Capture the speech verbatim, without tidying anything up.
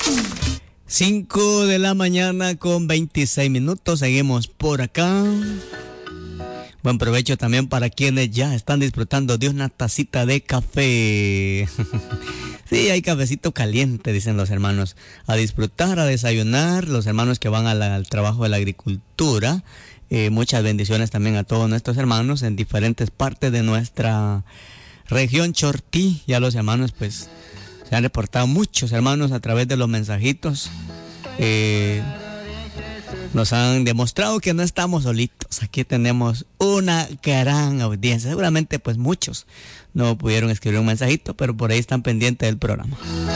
cinco de la mañana con veintiséis minutos, seguimos por acá. Buen provecho también para quienes ya están disfrutando de una tacita de café. Sí, hay cafecito caliente, dicen los hermanos. A disfrutar, a desayunar, los hermanos que van a la, al trabajo de la agricultura. Eh, muchas bendiciones también a todos nuestros hermanos en diferentes partes de nuestra región Chortí. Ya los hermanos pues se han reportado, muchos hermanos a través de los mensajitos. Eh, nos han demostrado que no estamos solitos. Aquí tenemos una gran audiencia. Seguramente pues muchos no pudieron escribir un mensajito, pero por ahí están pendientes del programa.